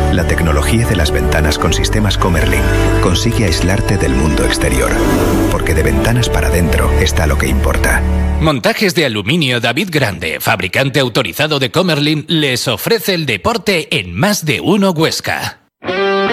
La tecnología de las ventanas con sistemas Comerlin consigue aislarte del mundo exterior, porque de ventanas para adentro está lo que importa. Montajes de aluminio David Grande, fabricante autorizado de Comerlin, les ofrece el deporte en Más de Uno Huesca.